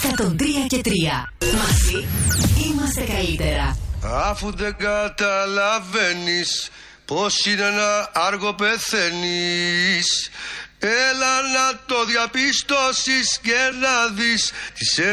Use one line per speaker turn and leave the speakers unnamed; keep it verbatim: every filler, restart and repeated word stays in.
εκατόν τρία και τρία. Μαζί είμαστε καλύτερα.
Αφού δεν καταλαβαίνεις πως είναι να άργο πεθαίνεις, έλα να το διαπιστώσεις και να δεις τις